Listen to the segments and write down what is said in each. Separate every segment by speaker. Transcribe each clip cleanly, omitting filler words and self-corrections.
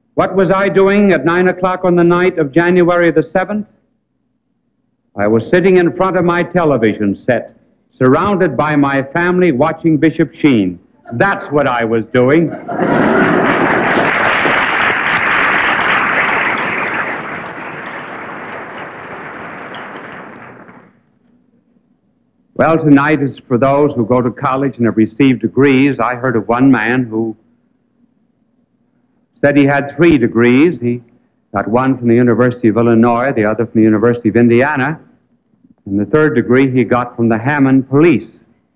Speaker 1: What was I doing at 9 o'clock on the night of January the 7th? I was sitting in front of my television set, surrounded by my family, watching Bishop Sheen. That's what I was doing. Well, tonight is for those who go to college and have received degrees. I heard of one man who said he had 3 degrees. He got one from the University of Illinois, the other from the University of Indiana, and the 3rd degree he got from the Hammond Police.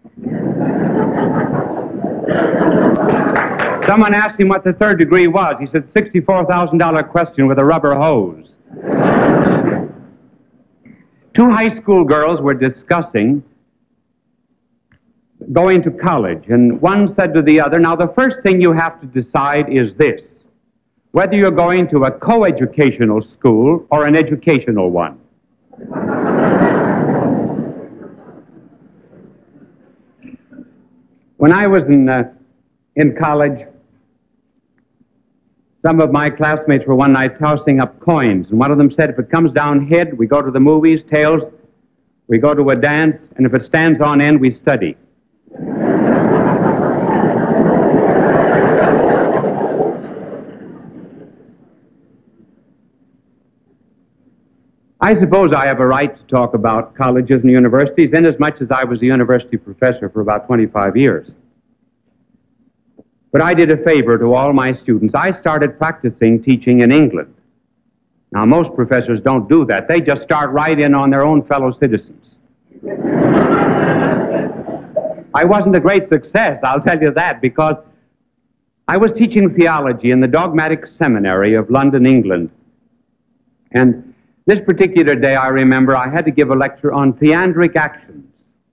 Speaker 1: Someone asked him what the 3rd degree was. He said, $64,000 question with a rubber hose. 2 high school girls were discussing going to college, and one said to the other, now the first thing you have to decide is this, whether you're going to a coeducational school or an educational one. When I was in college, some of my classmates were one night tossing up coins, and one of them said, if it comes down head, we go to the movies, tails, we go to a dance, and if it stands on end, we study. I suppose I have a right to talk about colleges and universities, inasmuch as I was a university professor for about 25 years. But I did a favor to all my students. I started practicing teaching in England. Now, most professors don't do that. They just start right in on their own fellow citizens. I wasn't a great success, I'll tell you that, because I was teaching theology in the Dogmatic Seminary of London, England. And this particular day, I remember, I had to give a lecture on theandric actions.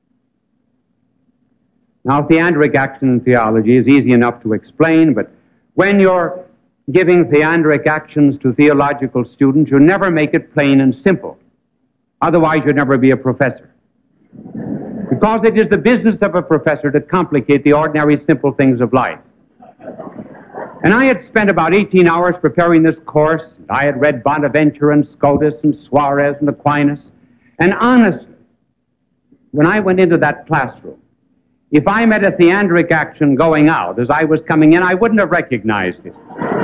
Speaker 1: Now, theandric action in theology is easy enough to explain, but when you're giving theandric actions to theological students, you never make it plain and simple. Otherwise, you'd never be a professor. Because it is the business of a professor to complicate the ordinary simple things of life. And I had spent about 18 hours preparing this course. I had read Bonaventure and Scotus and Suarez and Aquinas. And honestly, when I went into that classroom, if I met a theandric action going out as I was coming in, I wouldn't have recognized it.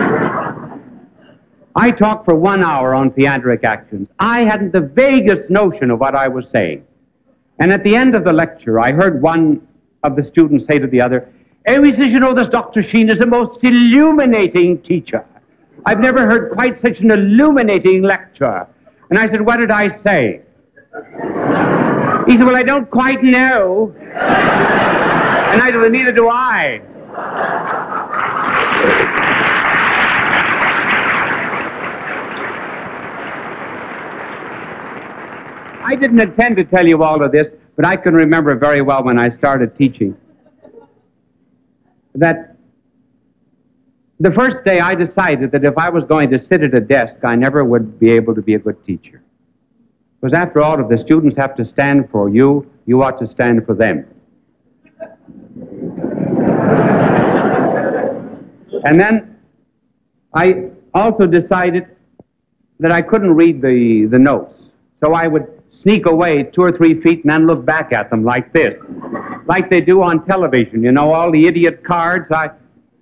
Speaker 1: I talked for 1 hour on theandric actions. I hadn't the vaguest notion of what I was saying. And at the end of the lecture, I heard one of the students say to the other, "Oh, he says, you know, this Dr. Sheen is the most illuminating teacher. I've never heard quite such an illuminating lecture." And I said, "What did I say?" He said, "Well, I don't quite know." And I said, "Well, neither do I." I didn't intend to tell you all of this, but I can remember very well when I started teaching that the first day I decided that if I was going to sit at a desk, I never would be able to be a good teacher. Because after all, if the students have to stand for you, you ought to stand for them. And then I also decided that I couldn't read the notes. So I would sneak away 2 or 3 feet and then look back at them like this. Like they do on television, you know, all the idiot cards that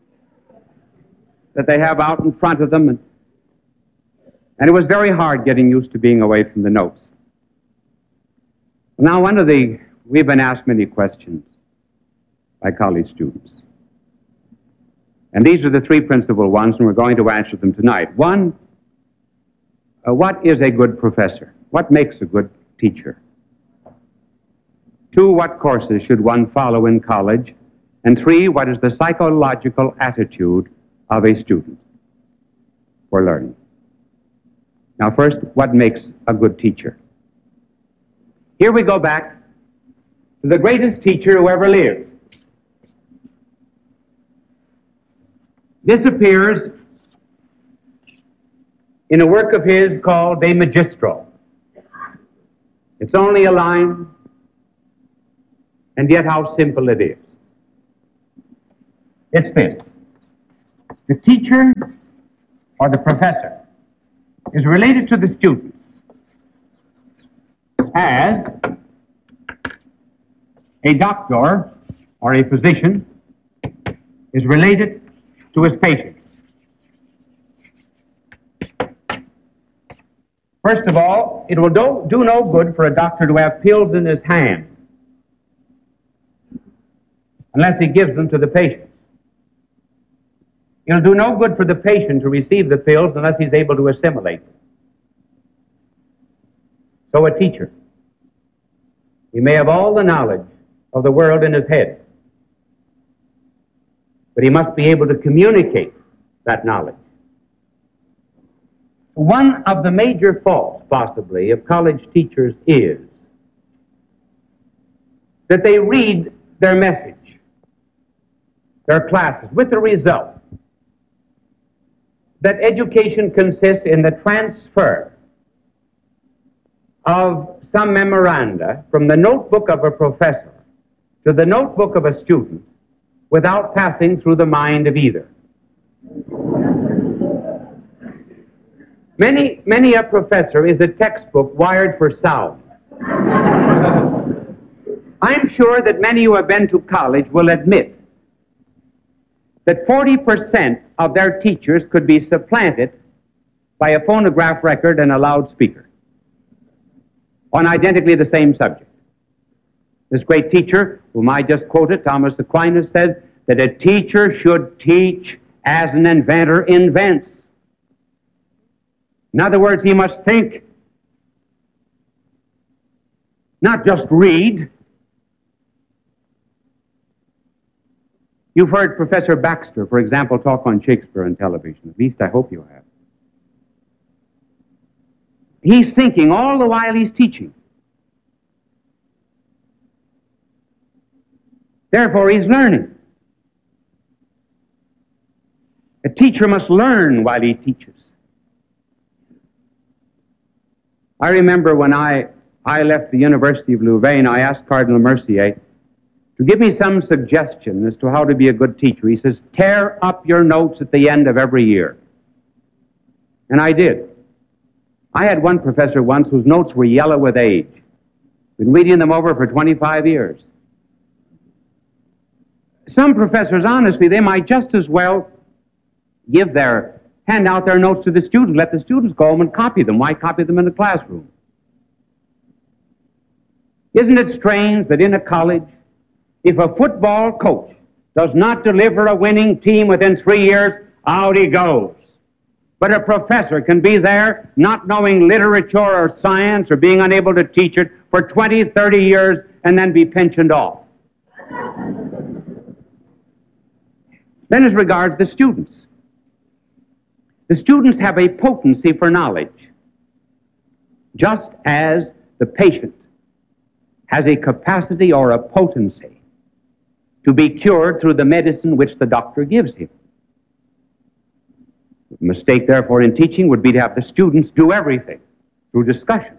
Speaker 1: they have out in front of them. And it was very hard getting used to being away from the notes. Now, we've been asked many questions by college students. And these are the 3 principal ones, and we're going to answer them tonight. 1, what is a good professor? What makes a good teacher? 2, what courses should one follow in college? And 3, what is the psychological attitude of a student for learning? Now, first, what makes a good teacher? Here we go back to the greatest teacher who ever lived. This appears in a work of his called De Magistro. It's only a line, and yet how simple it is. It's this: the teacher or the professor, is related to the students as a doctor or a physician is related to his patients. First of all, it will do no good for a doctor to have pills in his hand unless he gives them to the patient. It'll do no good for the patient to receive the pills unless he's able to assimilate them. So a teacher, he may have all the knowledge of the world in his head, but he must be able to communicate that knowledge. One of the major faults, possibly, of college teachers is that they read their message, their classes, with the result that education consists in the transfer of some memoranda from the notebook of a professor to the notebook of a student without passing through the mind of either. Many a professor is a textbook wired for sound. I'm sure that many who have been to college will admit that 40% of their teachers could be supplanted by a phonograph record and a loudspeaker on identically the same subject. This great teacher, whom I just quoted, Thomas Aquinas, said that a teacher should teach as an inventor invents. In other words, he must think, not just read. You've heard Professor Baxter, for example, talk on Shakespeare on television. At least I hope you have. He's thinking all the while he's teaching. Therefore, he's learning. A teacher must learn while he teaches. I remember when I left the University of Louvain, I asked Cardinal Mercier to give me some suggestion as to how to be a good teacher. He says, tear up your notes at the end of every year. And I did. I had one professor once whose notes were yellow with age. Been reading them over for 25 years. Some professors, honestly, they might just as well hand out their notes to the students. Let the students go home and copy them. Why copy them in the classroom? Isn't it strange that in a college, if a football coach does not deliver a winning team within 3 years, out he goes. But a professor can be there not knowing literature or science or being unable to teach it for 20, 30 years and then be pensioned off. Then as regards the students have a potency for knowledge, just as the patient has a capacity or a potency to be cured through the medicine which the doctor gives him. The mistake, therefore, in teaching would be to have the students do everything through discussion.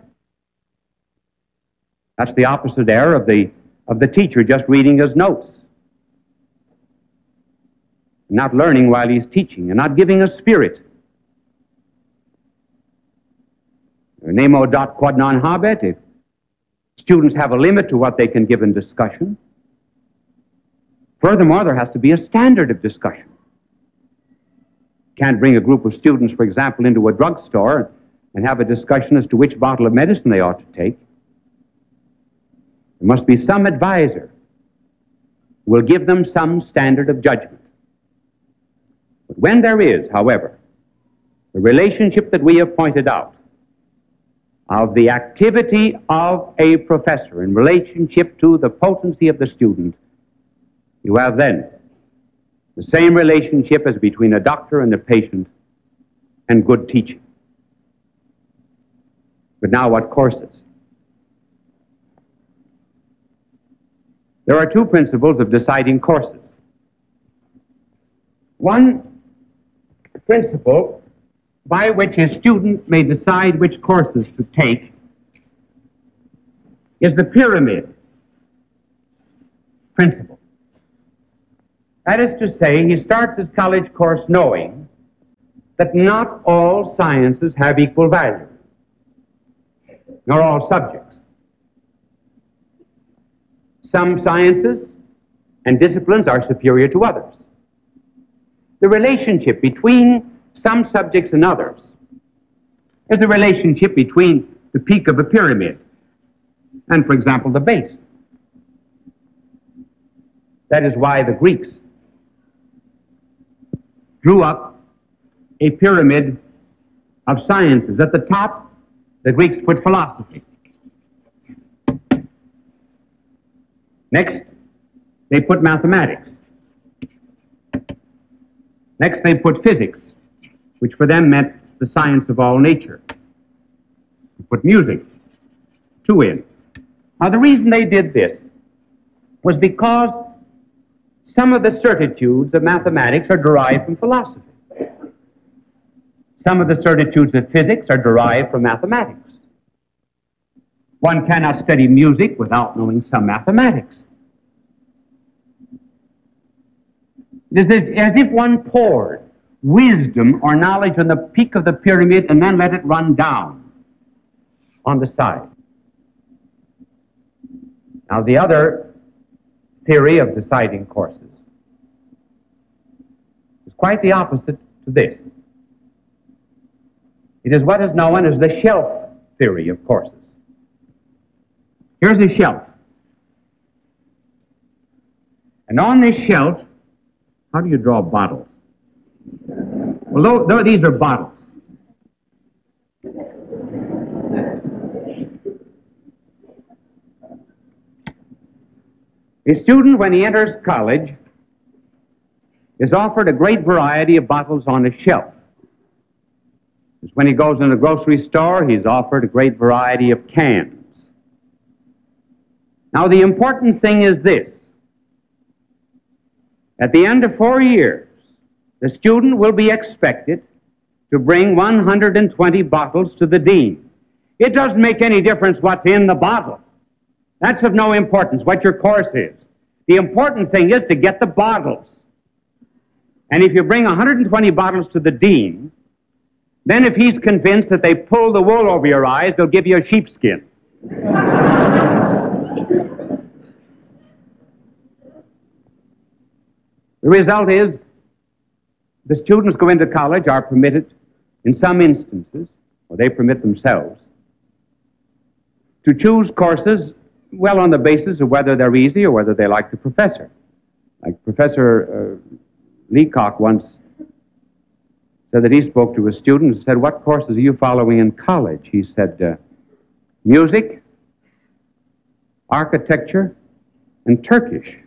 Speaker 1: That's the opposite error of the teacher just reading his notes, not learning while he's teaching, and not giving a spirit. Nemo dat quod non habet. If students have a limit to what they can give in discussion. Furthermore, there has to be a standard of discussion. Can't bring a group of students, for example, into a drugstore and have a discussion as to which bottle of medicine they ought to take. There must be some advisor who will give them some standard of judgment. But when there is, however, the relationship that we have pointed out of the activity of a professor in relationship to the potency of the student, you have then the same relationship as between a doctor and a patient and good teaching. But now what courses? There are two principles of deciding courses. One principle by which a student may decide which courses to take is the pyramid principle. That is to say, he starts his college course knowing that not all sciences have equal value, nor all subjects. Some sciences and disciplines are superior to others. The relationship between some subjects and others is the relationship between the peak of a pyramid and, for example, the base. That is why the Greeks drew up a pyramid of sciences. At the top, the Greeks put philosophy. Next, they put mathematics. Next, they put physics, which for them meant the science of all nature. They put music, too, in. Now, the reason they did this was because some of the certitudes of mathematics are derived from philosophy. Some of the certitudes of physics are derived from mathematics. One cannot study music without knowing some mathematics. It is as if one poured wisdom or knowledge on the peak of the pyramid and then let it run down on the side. Now, the other theory of deciding courses is quite the opposite to this. It is what is known as the shelf theory of courses. Here's a shelf. And on this shelf, how do you draw bottles? Well, these are bottles. A student, when he enters college, is offered a great variety of bottles on a shelf. When he goes in a grocery store, he's offered a great variety of cans. Now, the important thing is this. At the end of 4 years, the student will be expected to bring 120 bottles to the dean. It doesn't make any difference what's in the bottle. That's of no importance, what your course is. The important thing is to get the bottles. And if you bring 120 bottles to the dean, then if he's convinced that they pull the wool over your eyes, they'll give you a sheepskin. The result is the students go into college are permitted, in some instances, or they permit themselves, to choose courses well on the basis of whether they're easy or whether they like the professor. Like Professor Leacock once said that he spoke to a student and said, "What courses are you following in college?" He said, "Music, architecture, and Turkish."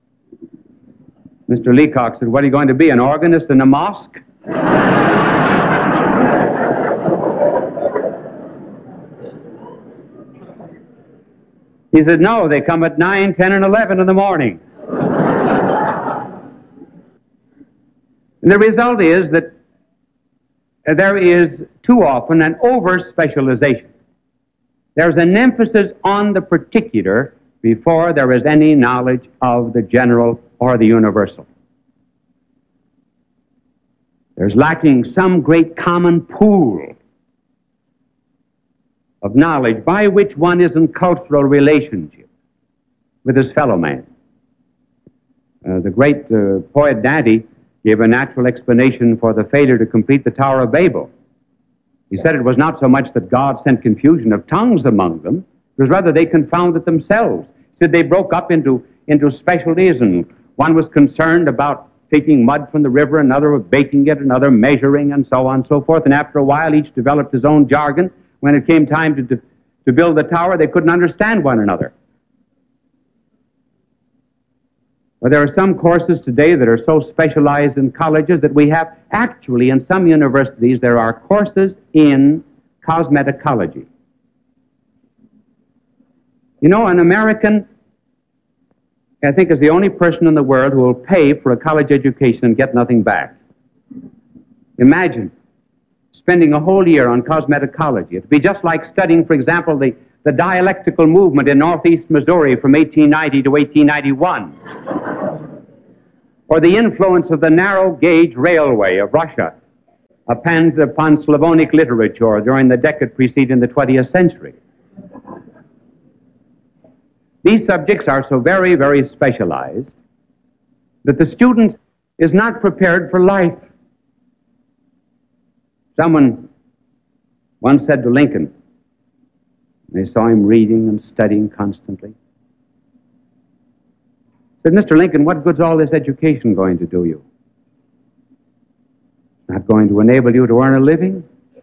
Speaker 1: Mr. Leacock said, "What are you going to be, an organist in a mosque?" He said, "No, they come at 9, 10, and 11 in the morning." And the result is that there is too often an over-specialization. There's an emphasis on the particular before there is any knowledge of the general or the universal. There's lacking some great common pool of knowledge by which one is in cultural relationship with his fellow man. The great poet Dante gave a natural explanation for the failure to complete the Tower of Babel. He said it was not so much that God sent confusion of tongues among them, it was rather they confounded themselves. He said they broke up into specialties, and one was concerned about taking mud from the river, another was baking it, another measuring, and so on and so forth. And after a while, each developed his own jargon. When it came time to build the tower, they couldn't understand one another. Well, there are some courses today that are so specialized in colleges that we have, actually, in some universities, there are courses in cosmetology. You know, an American, I think, is the only person in the world who will pay for a college education and get nothing back. Imagine spending a whole year on cosmetology. It would be just like studying, for example, the dialectical movement in northeast Missouri from 1890 to 1891, or the influence of the narrow gauge railway of Russia upon Slavonic literature during the decade preceding the 20th century. These subjects are so very, very specialized that the student is not prepared for life. Someone once said to Lincoln, they saw him reading and studying constantly, said, "Mr. Lincoln, what good's all this education going to do you? Not going to enable you to earn a living?"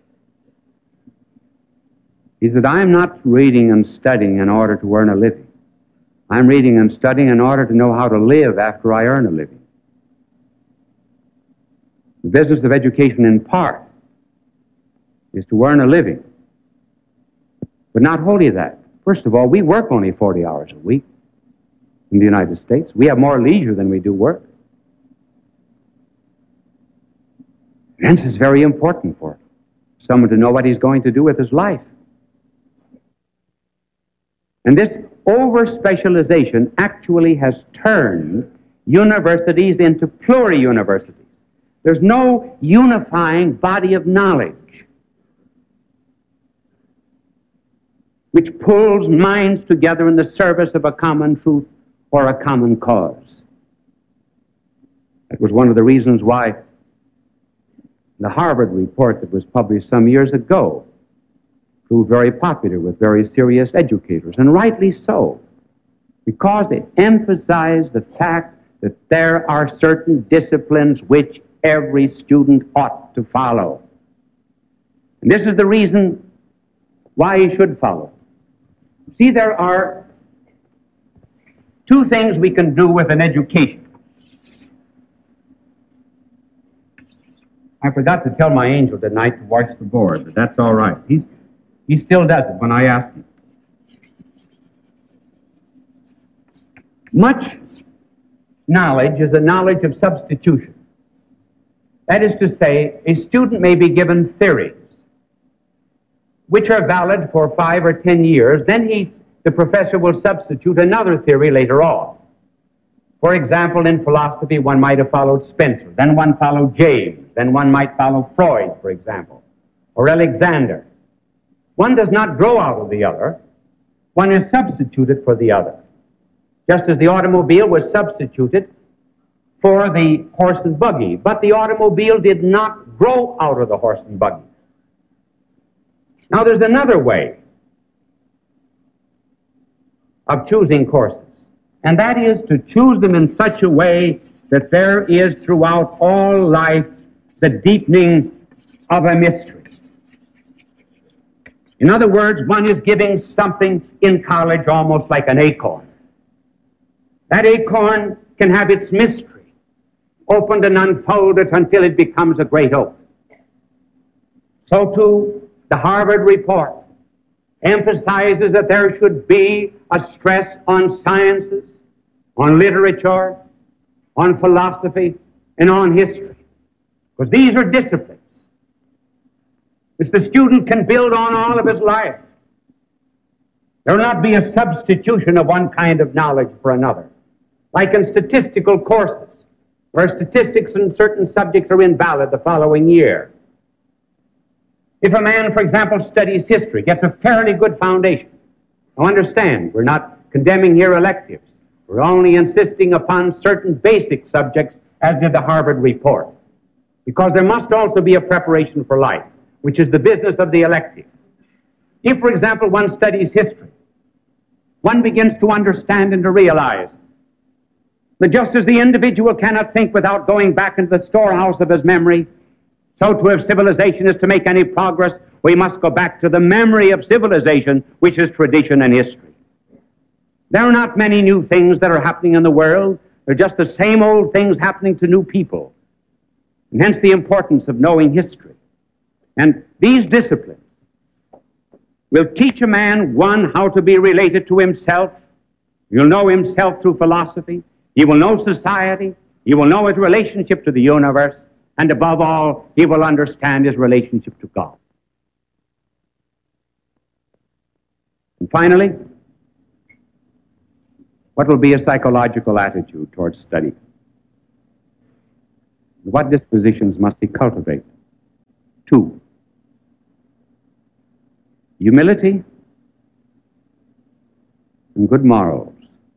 Speaker 1: He said, "I'm not reading and studying in order to earn a living. I'm reading and studying in order to know how to live after I earn a living." The business of education, in part, is to earn a living. But not wholly that. First of all, we work only 40 hours a week in the United States. We have more leisure than we do work. Hence, it's very important for someone to know what he's going to do with his life. And this over-specialization actually has turned universities into pluri-universities. There's no unifying body of knowledge which pulls minds together in the service of a common truth or a common cause. That was one of the reasons why the Harvard report that was published some years ago proved very popular with very serious educators, and rightly so, because it emphasized the fact that there are certain disciplines which every student ought to follow. And this is the reason why he should follow. See, there are two things we can do with an education. I forgot to tell my angel tonight to wash the board, but that's all right. He still does it when I ask him. Much knowledge is a knowledge of substitution. That is to say, a student may be given theories which are valid for 5 or 10 years. Then the professor will substitute another theory later on. For example, in philosophy, one might have followed Spencer. Then one followed James. Then one might follow Freud, for example, or Alexander. One does not grow out of the other. One is substituted for the other. Just as the automobile was substituted for the horse and buggy. But the automobile did not grow out of the horse and buggy. Now, there's another way of choosing courses, and that is to choose them in such a way that there is throughout all life the deepening of a mystery. In other words, one is giving something in college almost like an acorn. That acorn can have its mystery opened and unfolded until it becomes a great oak. So too, the Harvard report emphasizes that there should be a stress on sciences, on literature, on philosophy, and on history. Because these are disciplines which the student can build on all of his life. There will not be a substitution of one kind of knowledge for another. Like in statistical courses, where statistics in certain subjects are invalid the following year. If a man, for example, studies history, gets a fairly good foundation. Now understand, we're not condemning here electives. We're only insisting upon certain basic subjects, as did the Harvard report. Because there must also be a preparation for life, which is the business of the elective. If, for example, one studies history, one begins to understand and to realize that just as the individual cannot think without going back into the storehouse of his memory, so too if civilization is to make any progress, we must go back to the memory of civilization, which is tradition and history. There are not many new things that are happening in the world. They're just the same old things happening to new people. And hence the importance of knowing history. And these disciplines will teach a man, one, how to be related to himself. He'll know himself through philosophy. He will know society. He will know his relationship to the universe. And above all, he will understand his relationship to God. And finally, what will be a psychological attitude towards study? What dispositions must he cultivate? two: humility and good morals.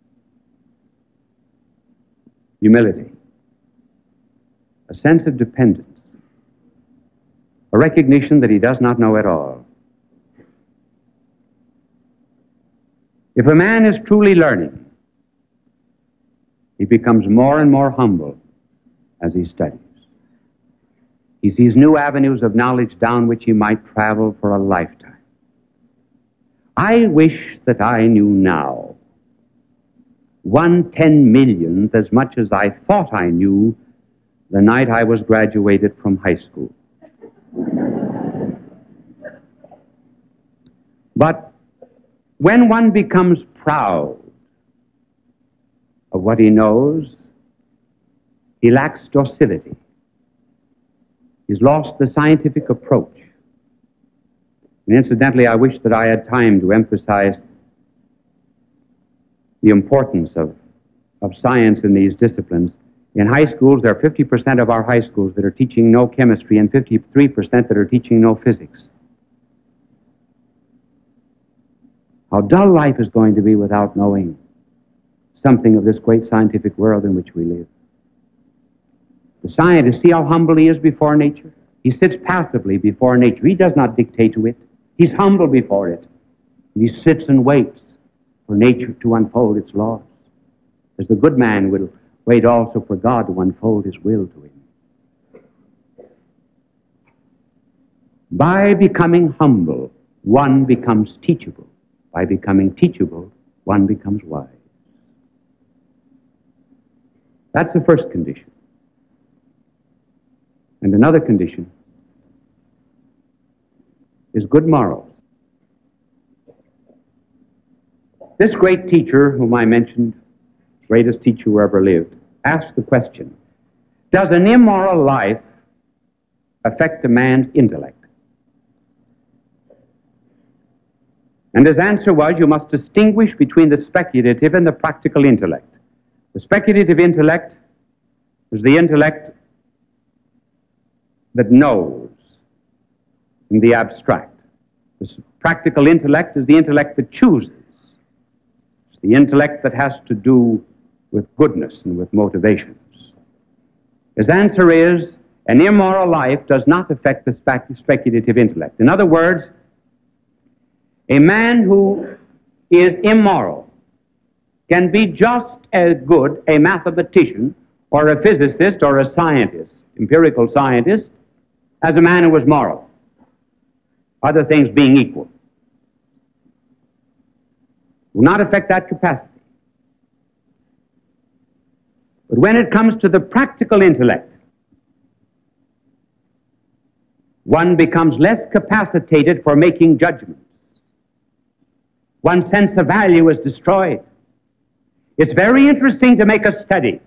Speaker 1: Humility, a sense of dependence, a recognition that he does not know it all. If a man is truly learning, he becomes more and more humble as he studies. He sees new avenues of knowledge down which he might travel for a lifetime. I wish that I knew now 1/10,000,000th as much as I thought I knew the night I was graduated from high school. But when one becomes proud of what he knows, he lacks docility. He's lost the scientific approach. And incidentally, I wish that I had time to emphasize the importance of science in these disciplines. In high schools, there are 50% of our high schools that are teaching no chemistry and 53% that are teaching no physics. How dull life is going to be without knowing something of this great scientific world in which we live. The scientist, see how humble he is before nature? He sits passively before nature. He does not dictate to it. He's humble before it. He sits and waits for nature to unfold its laws, as the good man will wait also for God to unfold his will to him. By becoming humble, one becomes teachable. By becoming teachable, one becomes wise. That's the first condition. And another condition is good morals. This great teacher, whom I mentioned, greatest teacher who ever lived, asked the question, does an immoral life affect a man's intellect? And his answer was, you must distinguish between the speculative and the practical intellect. The speculative intellect is the intellect that knows in the abstract. The practical intellect is the intellect that chooses. It's the intellect that has to do with goodness and with motivations. His answer is, an immoral life does not affect the speculative intellect. In other words, a man who is immoral can be just as good a mathematician or a physicist or a scientist, empirical scientist, as a man who is moral, other things being equal. Will not affect that capacity. But when it comes to the practical intellect, one becomes less capacitated for making judgments. One's sense of value is destroyed. It's very interesting to make a study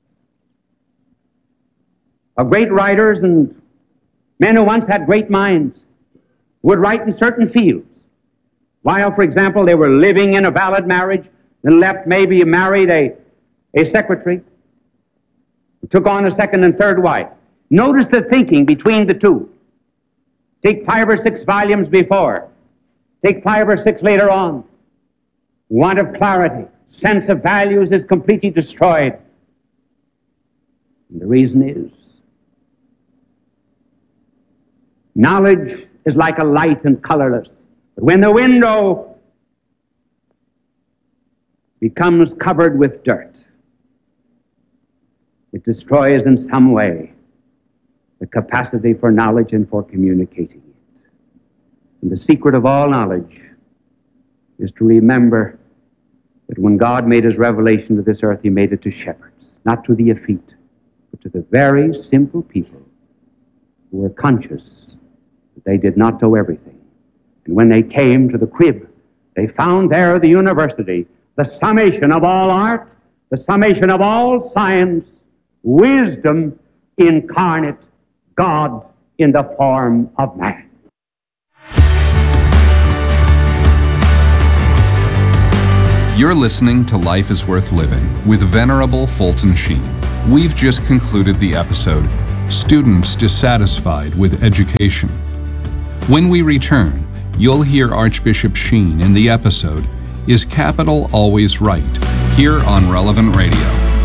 Speaker 1: of great writers and men who once had great minds, would write in certain fields. While, for example, they were living in a valid marriage, then left, maybe married a secretary, took on a second and third wife. Notice the thinking between the two. Take 5 or 6 volumes before. Take 5 or 6 later on. Want of clarity, sense of values is completely destroyed. And the reason is, knowledge is like a light and colorless. But when the window becomes covered with dirt, it destroys in some way the capacity for knowledge and for communicating it. And the secret of all knowledge is to remember that when God made his revelation to this earth, he made it to shepherds, not to the effete, but to the very simple people who were conscious that they did not know everything. And when they came to the crib, they found there the university, the summation of all art, the summation of all science, wisdom incarnate, God in the form of man.
Speaker 2: You're listening to Life is Worth Living with Venerable Fulton Sheen. We've just concluded the episode, students dissatisfied with education. When we return, you'll hear Archbishop Sheen in the episode, Is Capital Always Right? Here on Relevant Radio.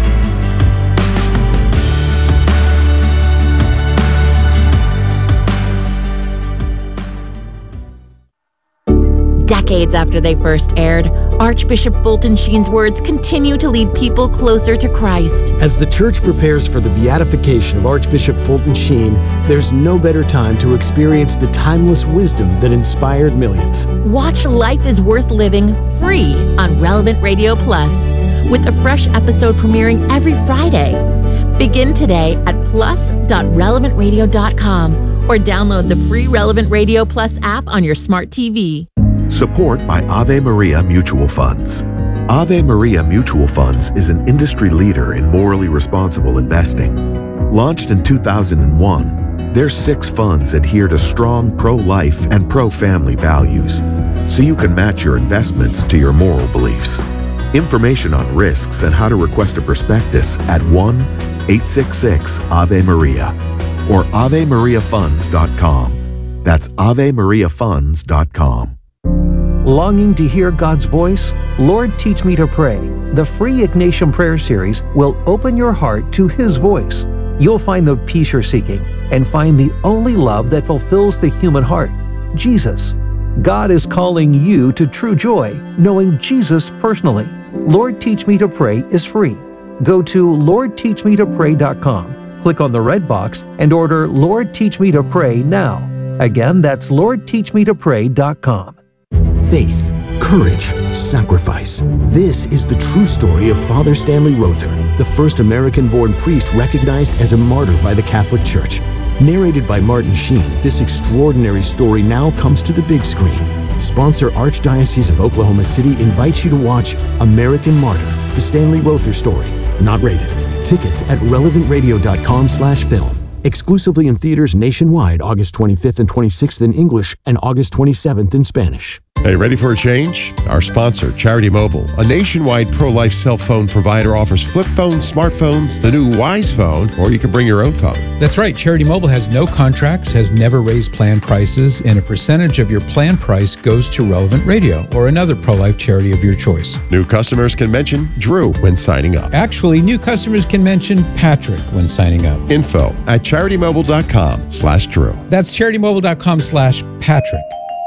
Speaker 3: Decades after they first aired, Archbishop Fulton Sheen's words continue to lead people closer to Christ.
Speaker 4: As the church prepares for the beatification of Archbishop Fulton Sheen, there's no better time to experience the timeless wisdom that inspired millions.
Speaker 3: Watch Life is Worth Living free on Relevant Radio Plus, with a fresh episode premiering every Friday. Begin today at plus.relevantradio.com or download the free Relevant Radio Plus app on your smart TV.
Speaker 5: Support by Ave Maria Mutual Funds. Ave Maria Mutual Funds is an industry leader in morally responsible investing. Launched in 2001, their 6 funds adhere to strong pro-life and pro-family values, so you can match your investments to your moral beliefs. Information on risks and how to request a prospectus at 1-866-AVE-MARIA or AveMariaFunds.com. That's AveMariaFunds.com.
Speaker 6: Longing to hear God's voice? Lord, Teach Me to Pray. The free Ignatian Prayer Series will open your heart to His voice. You'll find the peace you're seeking and find the only love that fulfills the human heart, Jesus. God is calling you to true joy, knowing Jesus personally. Lord, Teach Me to Pray is free. Go to LordTeachMeToPray.com, click on the red box, and order Lord, Teach Me to Pray now. Again, that's LordTeachMeToPray.com.
Speaker 4: Faith, courage, sacrifice. This is the true story of Father Stanley Rother, the first American-born priest recognized as a martyr by the Catholic Church. Narrated by Martin Sheen, this extraordinary story now comes to the big screen. Sponsor Archdiocese of Oklahoma City invites you to watch American Martyr, the Stanley Rother story. Not rated. Tickets at relevantradio.com/film. Exclusively in theaters nationwide August 25th and 26th in English and August 27th in Spanish.
Speaker 7: Hey, ready for a change? Our sponsor, Charity Mobile, a nationwide pro-life cell phone provider, offers flip phones, smartphones, the new Wise phone, or you can bring your own phone.
Speaker 8: That's right. Charity Mobile has no contracts, has never raised plan prices, and a percentage of your plan price goes to Relevant Radio or another pro-life charity of your choice.
Speaker 7: New customers can mention Drew when signing up.
Speaker 8: Actually, new customers can mention Patrick when signing up.
Speaker 7: Info at CharityMobile.com/Drew.
Speaker 8: That's CharityMobile.com/Patrick.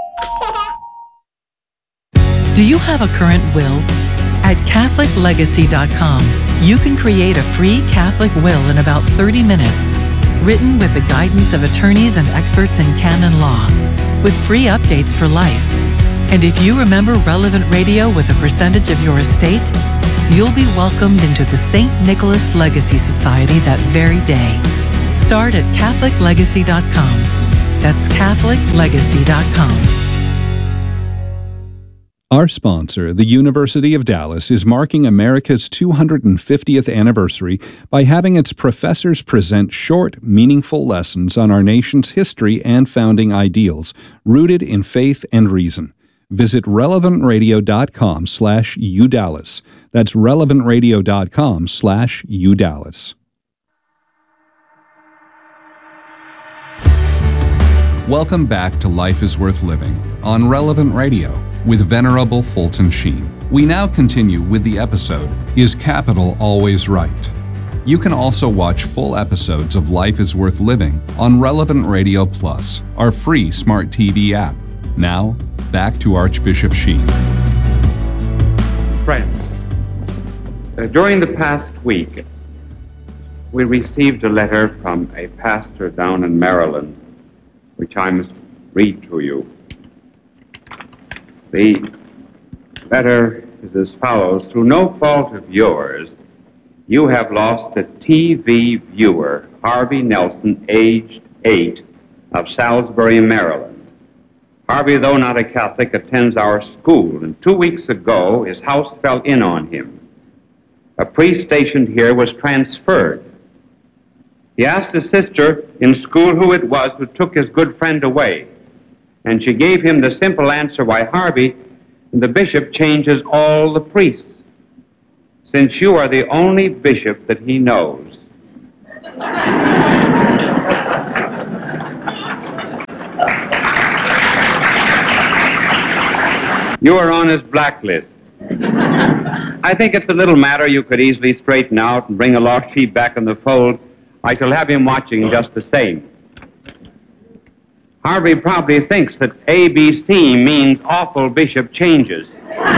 Speaker 9: Do you have a current will? At CatholicLegacy.com, you can create a free Catholic will in about 30 minutes, written with the guidance of attorneys and experts in canon law, with free updates for life. And if you remember Relevant Radio with a percentage of your estate, you'll be welcomed into the St. Nicholas Legacy Society that very day. Start at CatholicLegacy.com. That's CatholicLegacy.com.
Speaker 2: Our sponsor, the University of Dallas, is marking America's 250th anniversary by having its professors present short, meaningful lessons on our nation's history and founding ideals, rooted in faith and reason. Visit relevantradio.com/UDallas. That's relevantradio.com/UDallas. Welcome back to Life is Worth Living on Relevant Radio with Venerable Fulton Sheen. We now continue with the episode, Is Capital Always Right? You can also watch full episodes of Life is Worth Living on Relevant Radio Plus, our free smart TV app. Now, back to Archbishop Sheen.
Speaker 1: Friends, during the past week, we received a letter from a pastor down in Maryland, which I must read to you. The letter is as follows. Through no fault of yours, you have lost a TV viewer, Harvey Nelson, aged 8, of Salisbury, Maryland. Harvey, though not a Catholic, attends our school, and 2 weeks ago, his house fell in on him. A priest stationed here was transferred. He asked a sister in school who it was who took his good friend away, and she gave him the simple answer why Harvey, the bishop, changes all the priests, since you are the only bishop that he knows. You are on his blacklist. I think it's a little matter you could easily straighten out and bring a lost sheep back in the fold. I shall have him watching just the same. Harvey probably thinks that ABC means awful bishop changes.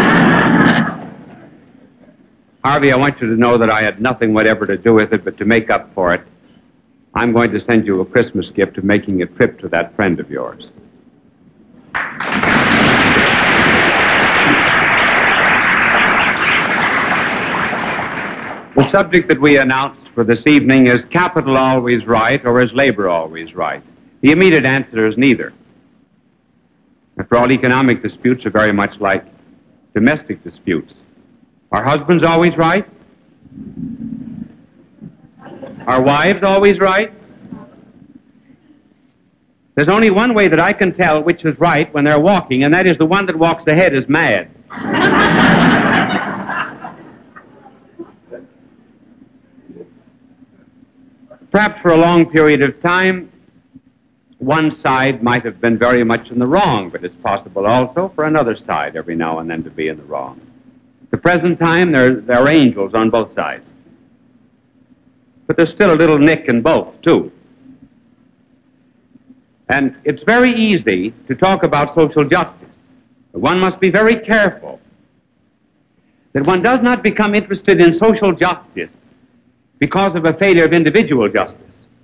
Speaker 1: Harvey, I want you to know that I had nothing whatever to do with it, but to make up for it, I'm going to send you a Christmas gift of making a trip to that friend of yours. The subject that we announced for this evening is capital always right or is labor always right? The immediate answer is neither. After all, economic disputes are very much like domestic disputes. Are husbands always right? Are wives always right? There's only one way that I can tell which is right when they're walking, and that is the one that walks ahead is mad. Perhaps for a long period of time, one side might have been very much in the wrong, but it's possible also for another side every now and then to be in the wrong. At the present time, there are angels on both sides. But there's still a little nick in both, too. And it's very easy to talk about social justice. But one must be very careful that one does not become interested in social justice because of a failure of individual justice.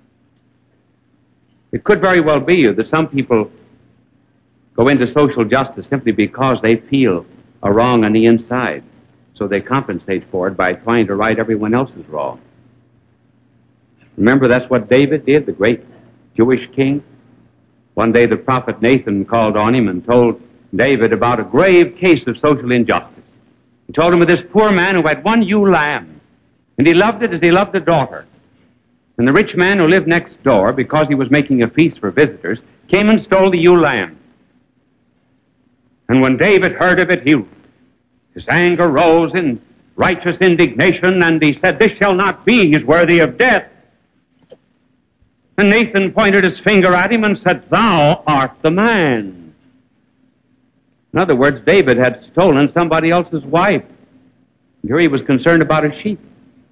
Speaker 1: It could very well be that some people go into social justice simply because they feel a wrong on the inside, so they compensate for it by trying to right everyone else's wrong. Remember, that's what David did, the great Jewish king. One day the prophet Nathan called on him and told David about a grave case of social injustice. He told him of this poor man who had one ewe lamb, and he loved it as he loved a daughter. And the rich man who lived next door, because he was making a feast for visitors, came and stole the ewe lamb. And when David heard of it, his anger rose in righteous indignation, and he said, "This shall not be. He's worthy of death." And Nathan pointed his finger at him and said, "Thou art the man." In other words, David had stolen somebody else's wife. Here he was concerned about his sheep.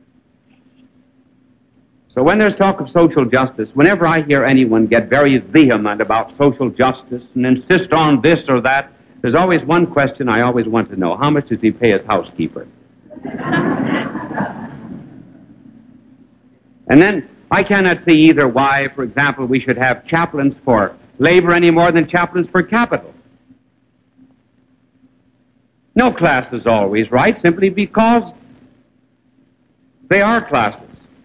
Speaker 1: So when there's talk of social justice, whenever I hear anyone get very vehement about social justice and insist on this or that, there's always one question I always want to know. How much does he pay his housekeeper? And then I cannot see either why, for example, we should have chaplains for labor any more than chaplains for capital. No class is always right simply because they are classes.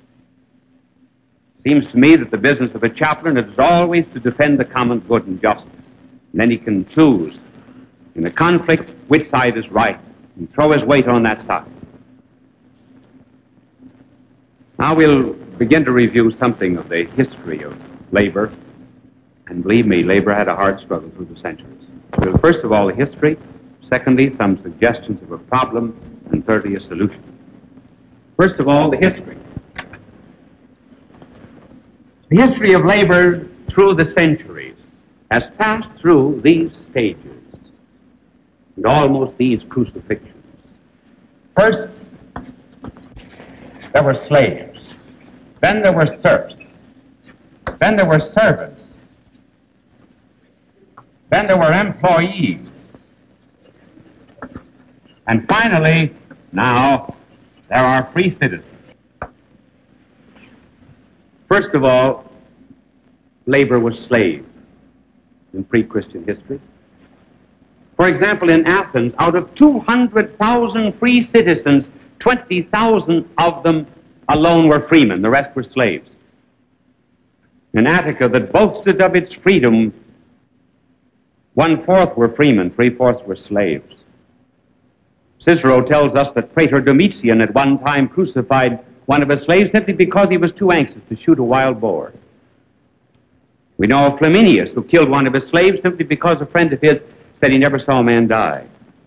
Speaker 1: It seems to me that the business of a chaplain is always to defend the common good and justice. And then he can choose in a conflict which side is right and throw his weight on that side. Now we'll begin to review something of the history of labor. And believe me, labor had a hard struggle through the centuries. Well, first of all, the history. Secondly, some suggestions of a problem. And thirdly, a solution. First of all, the history. The history of labor through the centuries has passed through these stages and almost these crucifixions. First, there were slaves. Then there were serfs. Then there were servants. Then there were employees. And finally, now, there are free citizens. First of all, labor was slave in pre-Christian history. For example, in Athens, out of 200,000 free citizens, 20,000 of them alone were freemen. The rest were slaves. In Attica, that boasted of its freedom, 1/4 were freemen, 3/4 were slaves. Cicero tells us that Praetor Domitian at one time crucified one of his slaves simply because he was too anxious to shoot a wild boar. We know of Flaminius, who killed one of his slaves simply because a friend of his said he never saw a man die.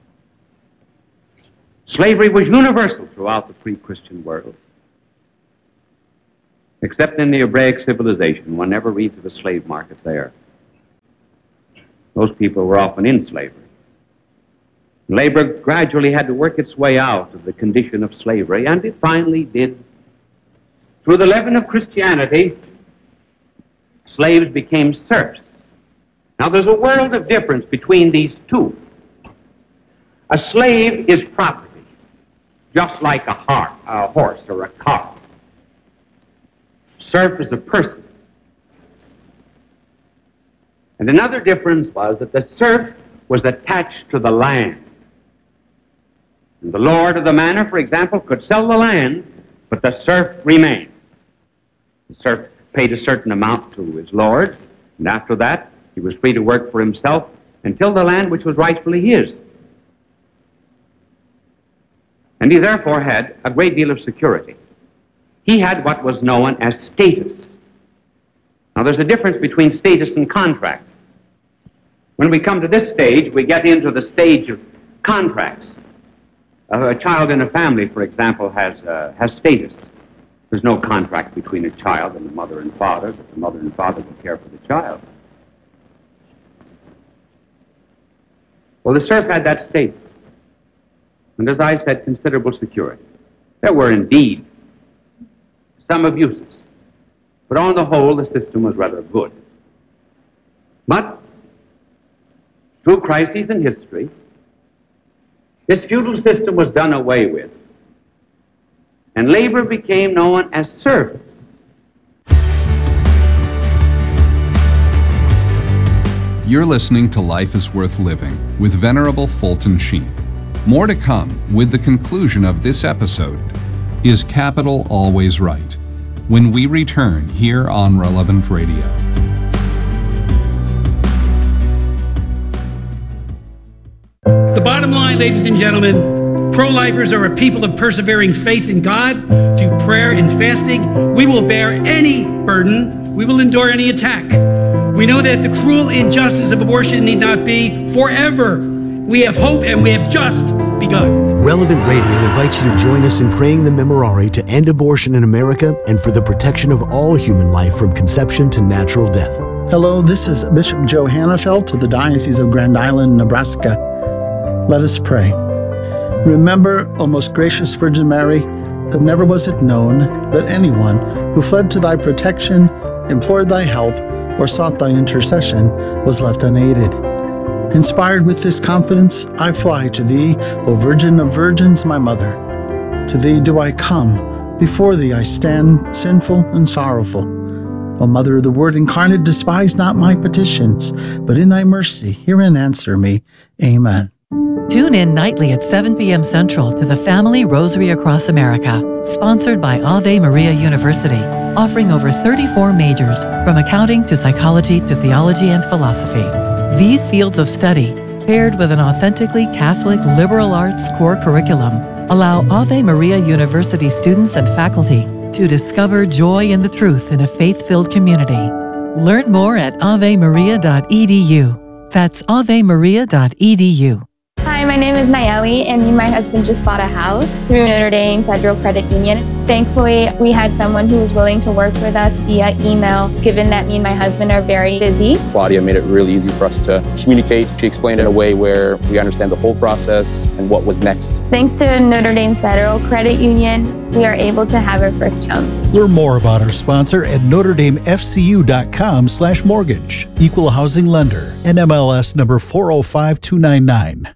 Speaker 1: Slavery was universal throughout the pre-Christian world. Except in the Hebraic civilization, one never reads of a slave market there. Those people were often in slavery. Labor gradually had to work its way out of the condition of slavery, and it finally did. Through the leaven of Christianity, slaves became serfs. Now, there's a world of difference between these two. A slave is property, just like a horse or a car. Serf is a person. And another difference was that the serf was attached to the land. And the lord of the manor, for example, could sell the land, but the serf remained. The serf paid a certain amount to his lord, and after that, he was free to work for himself until the land which was rightfully his. And he therefore had a great deal of security. He had what was known as status. Now, there's a difference between status and contract. When we come to this stage, we get into the stage of contracts. A child in a family, for example, has status. There's no contract between a child and the mother and father, but the mother and father will care for the child. Well, the serf had that status. And as I said, considerable security. There were indeed some abuses, but on the whole, the system was rather good. But through crises in history, this feudal system was done away with, and labor became known as service.
Speaker 2: You're listening to Life is Worth Living with Venerable Fulton Sheen. More to come with the conclusion of this episode. Is capital always right? When we return here on Relevant Radio.
Speaker 10: The bottom line, ladies and gentlemen, pro-lifers are a people of persevering faith in God, through prayer and fasting. We will bear any burden. We will endure any attack. We know that the cruel injustice of abortion need not be forever. We have hope, and we have just begun.
Speaker 4: Relevant Radio invites you to join us in praying the Memorare to end abortion in America and for the protection of all human life from conception to natural death.
Speaker 11: Hello, this is Bishop Joe Hannafelt of the Diocese of Grand Island, Nebraska. Let us pray. Remember, O most gracious Virgin Mary, that never was it known that anyone who fled to thy protection, implored thy help, or sought thy intercession was left unaided. Inspired with this confidence, I fly to thee, O Virgin of Virgins, my Mother. To thee do I come, before thee I stand sinful and sorrowful. O Mother of the Word incarnate, despise not my petitions, but in thy mercy hear and answer me. Amen.
Speaker 9: Tune in nightly at 7 p.m. Central to the Family Rosary Across America, sponsored by Ave Maria University, offering over 34 majors, from accounting to psychology to theology and philosophy. These fields of study, paired with an authentically Catholic liberal arts core curriculum, allow Ave Maria University students and faculty to discover joy in the truth in a faith-filled community. Learn more at avemaria.edu. That's avemaria.edu.
Speaker 12: Hi, my name is Nayeli, and me and my husband just bought a house through Notre Dame Federal Credit Union. Thankfully, we had someone who was willing to work with us via email, given that me and my husband are very busy.
Speaker 13: Claudia made it really easy for us to communicate. She explained it in a way where we understand the whole process and what was next.
Speaker 12: Thanks to Notre Dame Federal Credit Union, we are able to have our first home.
Speaker 14: Learn more about our sponsor at NotreDameFCU.com/mortgage. Equal housing lender. NMLS number 405299.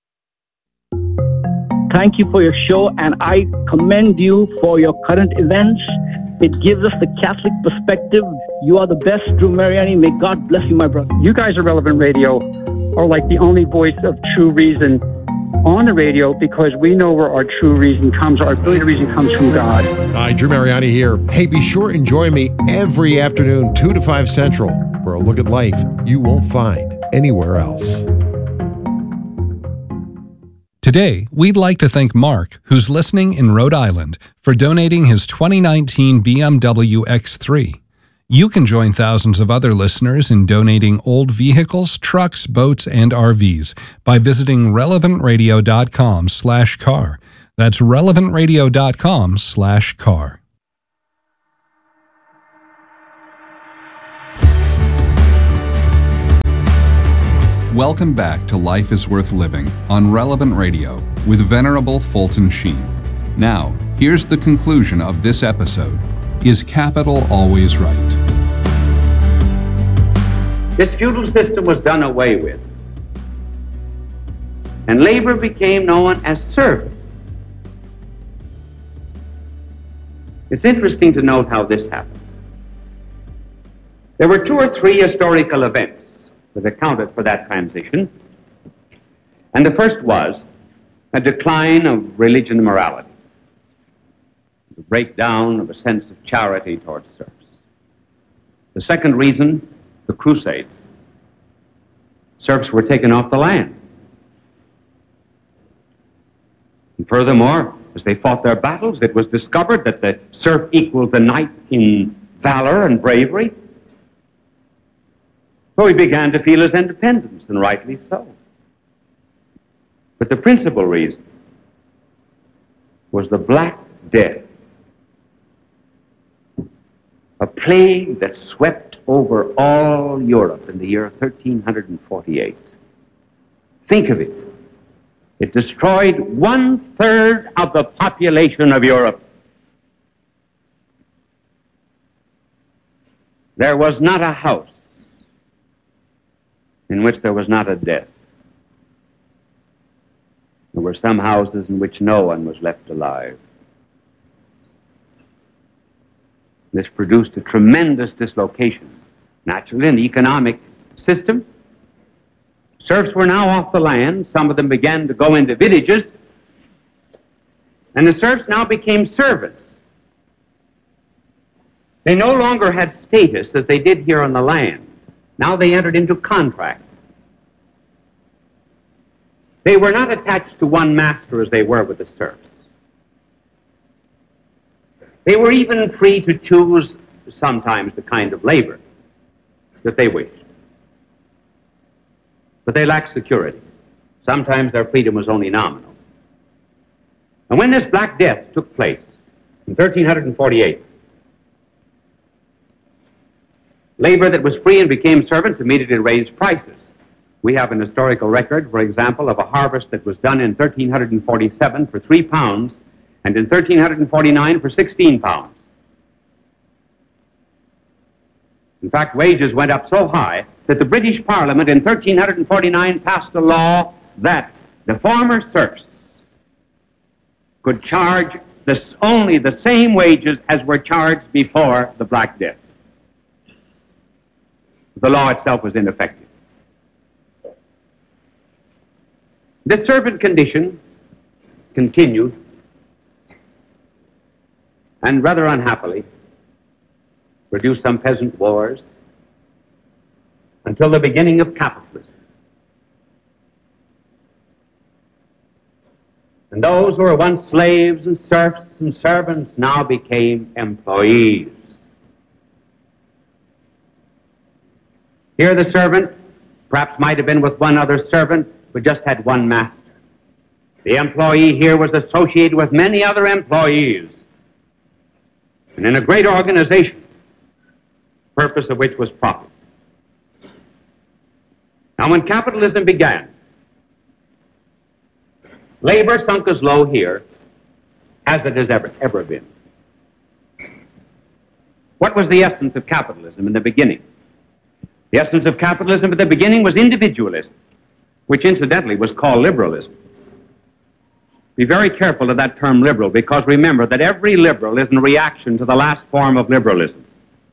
Speaker 15: Thank you for your show, and I commend you for your current events. It gives us the Catholic perspective. You are the best, Drew Mariani. May God bless you, my brother.
Speaker 16: You guys are Relevant Radio, are like the only voice of true reason on the radio, because we know where our true reason comes. Our ability reason comes from God.
Speaker 7: Hi, Drew Mariani here. Hey, be sure and join me every afternoon, 2 to 5 Central, for a look at life you won't find anywhere else.
Speaker 2: Today, we'd like to thank Mark, who's listening in Rhode Island, for donating his 2019 BMW X3. You can join thousands of other listeners in donating old vehicles, trucks, boats, and RVs by visiting relevantradio.com/car. That's relevantradio.com/car. Welcome back to Life is Worth Living on Relevant Radio with Venerable Fulton Sheen. Now, here's the conclusion of this episode. Is capital always right?
Speaker 1: This feudal system was done away with, and labor became known as service. It's interesting to note how this happened. There were 2 or 3 historical events that accounted for that transition, and the first was a decline of religion and morality, the breakdown of a sense of charity towards serfs. The second reason, the Crusades. Serfs were taken off the land. And furthermore, as they fought their battles, it was discovered that the serf equaled the knight in valor and bravery. So he began to feel his independence, and rightly so. But the principal reason was the Black Death, a plague that swept over all Europe in the year 1348. Think of it. It destroyed 1/3 of the population of Europe. There was not a house in which there was not a death. There were some houses in which no one was left alive. This produced a tremendous dislocation, naturally, in the economic system. Serfs were now off the land. Some of them began to go into villages, and the serfs now became servants. They no longer had status as they did here on the land. Now they entered into contract. They were not attached to one master as they were with the serfs. They were even free to choose sometimes the kind of labor that they wished. But they lacked security. Sometimes their freedom was only nominal. And when this Black Death took place in 1348, labor that was free and became servants immediately raised prices. We have an historical record, for example, of a harvest that was done in 1347 for 3 pounds and in 1349 for 16 pounds. In fact, wages went up so high that the British Parliament in 1349 passed a law that the former serfs could charge only the same wages as were charged before the Black Death. The law itself was ineffective. This servant condition continued, and rather unhappily produced some peasant wars until the beginning of capitalism. And those who were once slaves and serfs and servants now became employees. Here the servant perhaps might have been with one other servant, but just had one master. The employee here was associated with many other employees, and in a great organization, the purpose of which was profit. Now, when capitalism began, labor sunk as low here as it has ever been. What was the essence of capitalism in the beginning? The essence of capitalism at the beginning was individualism, which incidentally was called liberalism. Be very careful of that term liberal, because remember that every liberal is in reaction to the last form of liberalism.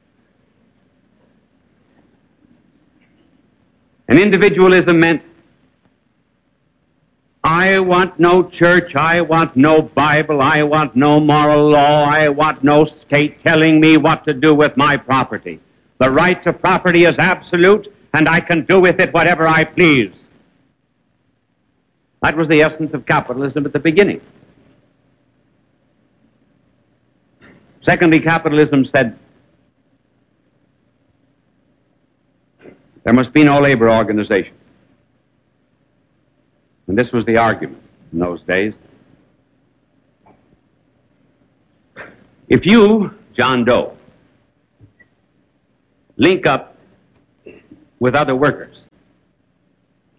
Speaker 1: And individualism meant, I want no church, I want no Bible, I want no moral law, I want no state telling me what to do with my property. The right to property is absolute, and I can do with it whatever I please. That was the essence of capitalism at the beginning. Secondly, capitalism said there must be no labor organization. And this was the argument in those days. If you, John Doe, link up with other workers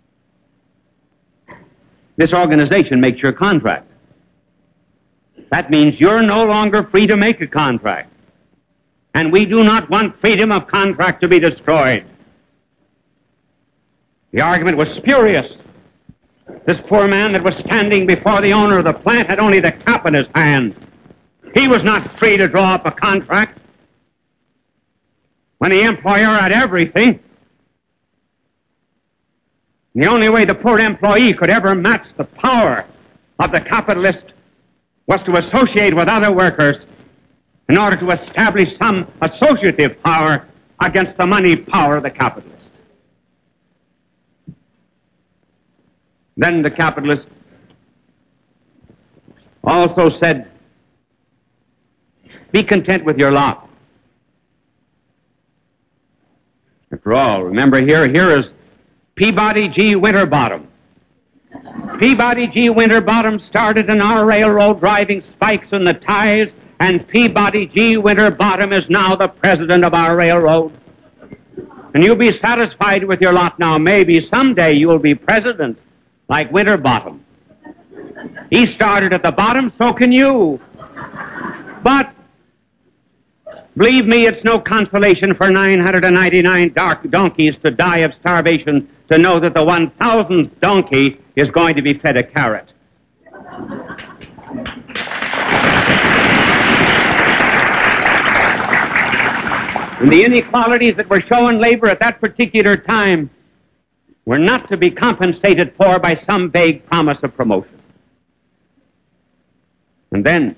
Speaker 1: This organization makes your contract. That means you're no longer free to make a contract. And we do not want freedom of contract to be destroyed. The argument was spurious. This poor man that was standing before the owner of the plant had only the cap in his hand. He was not free to draw up a contract. When the employer had everything, the only way the poor employee could ever match the power of the capitalist was to associate with other workers in order to establish some associative power against the money power of the capitalist. Then the capitalist also said, be content with your lot. After all, remember here is Peabody G. Winterbottom. Peabody G. Winterbottom started in our railroad driving spikes in the ties, and Peabody G. Winterbottom is now the president of our railroad. And you'll be satisfied with your lot now. Maybe someday you'll be president like Winterbottom. He started at the bottom, so can you. But believe me, it's no consolation for 999 donkeys to die of starvation to know that the 1,000th donkey is going to be fed a carrot. And the inequalities that were shown labor at that particular time were not to be compensated for by some vague promise of promotion. And then,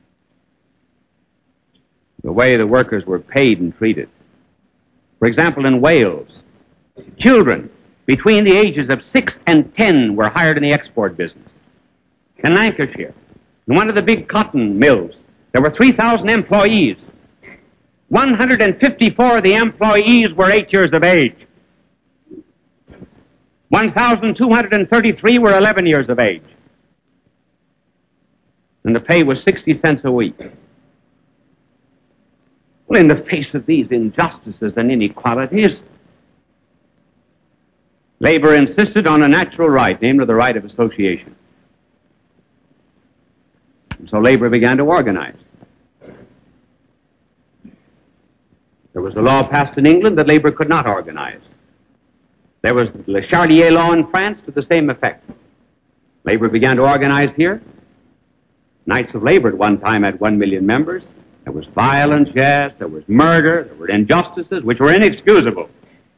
Speaker 1: the way the workers were paid and treated. For example, in Wales, children between the ages of 6 and 10 were hired in the export business. In Lancashire, in one of the big cotton mills, there were 3,000 employees. 154 of the employees were 8 years of age. 1,233 were 11 years of age. And the pay was 60 cents a week. Well, in the face of these injustices and inequalities, labor insisted on a natural right, namely the right of association. And so labor began to organize. There was a law passed in England that labor could not organize. There was the Le Charlier law in France to the same effect. Labor began to organize here. Knights of Labor at one time had 1 million members. There was violence, yes, there was murder, there were injustices which were inexcusable.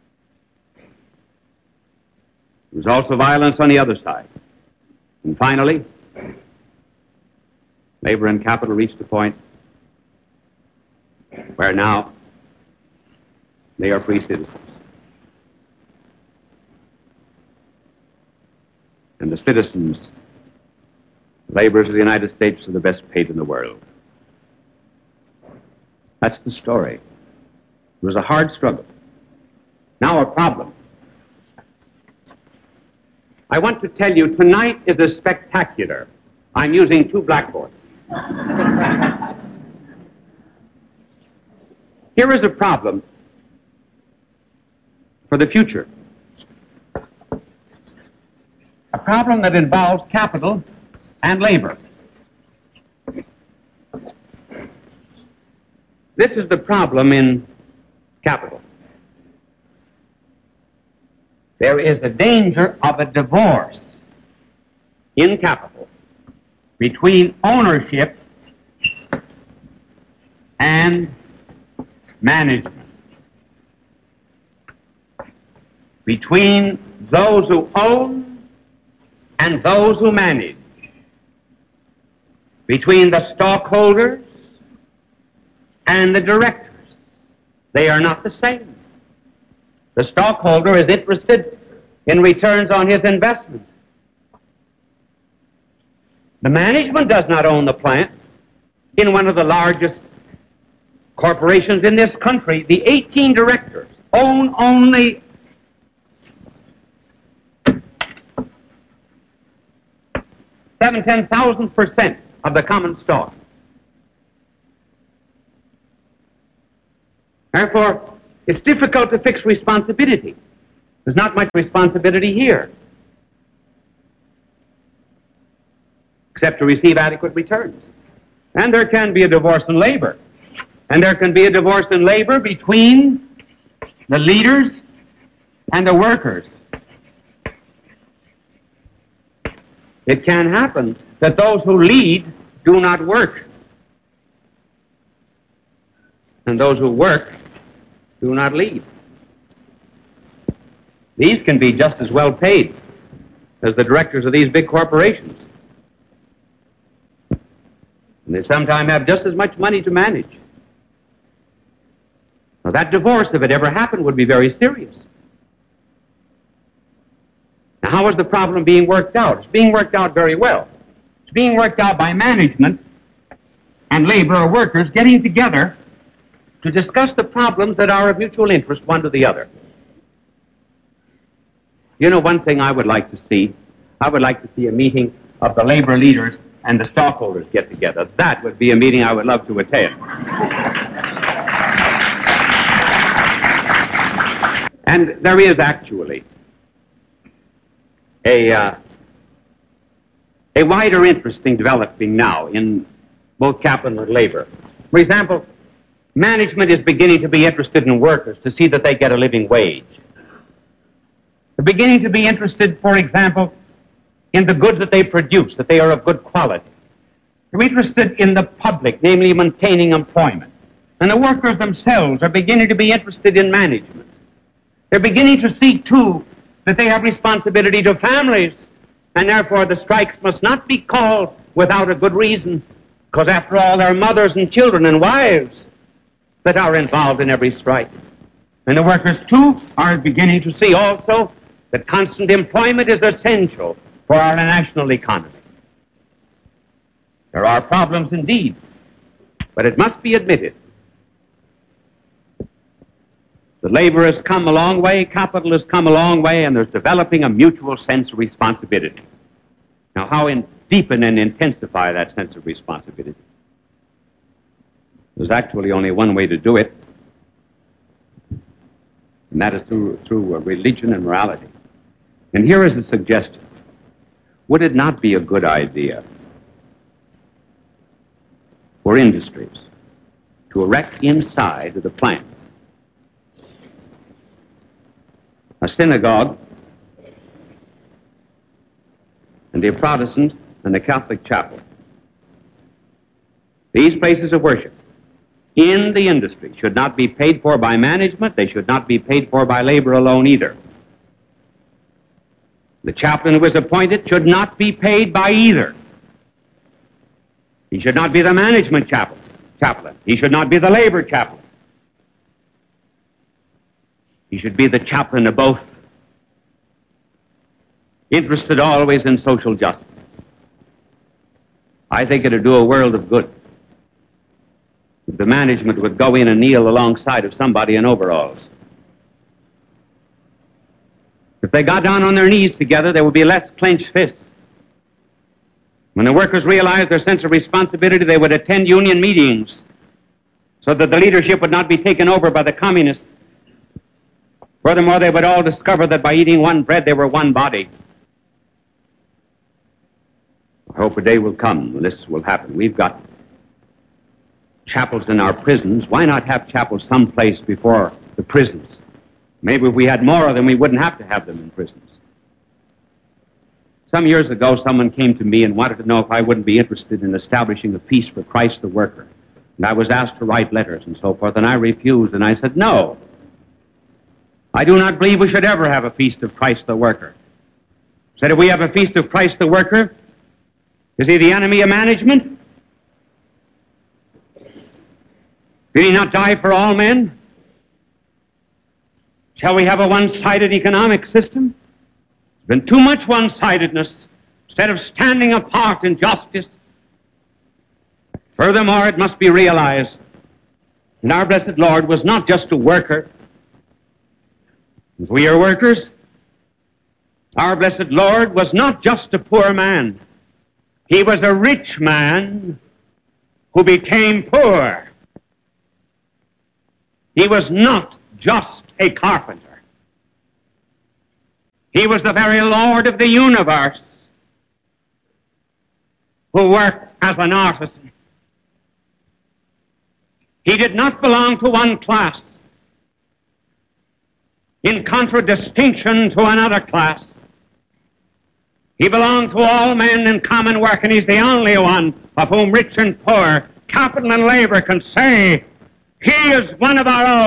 Speaker 1: There was also violence on the other side. And finally, labor and capital reached a point where now they are free citizens. And the citizens, laborers of the United States, are the best paid in the world. That's the story. It was a hard struggle. Now a problem. I want to tell you, tonight is a spectacular. I'm using 2 blackboards. Here is a problem for the future. A problem that involves capital and labor. This is the problem in capital. There is a danger of a divorce in capital between ownership and management. Between those who own and those who manage. Between the stockholders and the directors. They are not the same. The stockholder is interested in returns on his investment. The management does not own the plant. In one of the largest corporations in this country, the 18 directors own only 10,000% of the common stock. Therefore, it's difficult to fix responsibility. There's not much responsibility here. except to receive adequate returns. And there can be a divorce in labor. And there can be a divorce in labor between the leaders and the workers. It can happen that those who lead do not work, and those who work do not lead. These can be just as well paid as the directors of these big corporations. And they sometimes have just as much money to manage. Now, that divorce, if it ever happened, would be very serious. Now, how is the problem being worked out? It's being worked out very well. It's being worked out by management and labor or workers getting together to discuss the problems that are of mutual interest one to the other. You know, one thing I would like to see, I would like to see a meeting of the labor leaders and the stockholders get together. That would be a meeting I would love to attend. And there is actually a wider interest in developing now in both capital and labor. For example, management is beginning to be interested in workers to see that they get a living wage. They're beginning to be interested, for example, in the goods that they produce, that they are of good quality. They're interested in the public, namely maintaining employment. And the workers themselves are beginning to be interested in management. They're beginning to see, too, that they have responsibility to families, and therefore the strikes must not be called without a good reason, because after all, there are mothers and children and wives that are involved in every strike. And the workers, too, are beginning to see also that constant employment is essential for our national economy. There are problems indeed, but it must be admitted that labor has come a long way, capital has come a long way, and there's developing a mutual sense of responsibility. Now, how deepen and intensify that sense of responsibility? There's actually only one way to do it, and that is through religion and morality. And here is a suggestion. Would it not be a good idea for industries to erect inside of the plant a synagogue and a Protestant and a Catholic chapel? These places of worship in the industry should not be paid for by management. They should not be paid for by labor alone either. The chaplain who is appointed should not be paid by either. He should not be the management chaplain. He should not be the labor chaplain. He should be the chaplain of both, interested always in social justice. I think it would do a world of good if the management would go in and kneel alongside of somebody in overalls. If they got down on their knees together, there would be less clenched fists. When the workers realized their sense of responsibility, they would attend union meetings so that the leadership would not be taken over by the communists. Furthermore, they would all discover that by eating one bread, they were one body. I hope a day will come when this will happen. We've got chapels in our prisons. Why not have chapels someplace before the prisons? Maybe if we had more of them, we wouldn't have to have them in prisons. Some years ago, someone came to me and wanted to know if I wouldn't be interested in establishing a feast for Christ the worker. And I was asked to write letters and so forth, and I refused, and I said, no. I do not believe we should ever have a feast of Christ the worker. I said, if we have a feast of Christ the worker, is he the enemy of management? Did he not die for all men? Shall we have a one-sided economic system? There's been too much one-sidedness instead of standing apart in justice. Furthermore, it must be realized that our blessed Lord was not just a worker. As we are workers, our blessed Lord was not just a poor man. He was a rich man who became poor. He was not just a carpenter. He was the very Lord of the universe. who worked as an artisan. He did not belong to one class in contradistinction to another class. He belonged to all men in common work, and he's the only one of whom rich and poor, capital and labor can say, he is one of our own.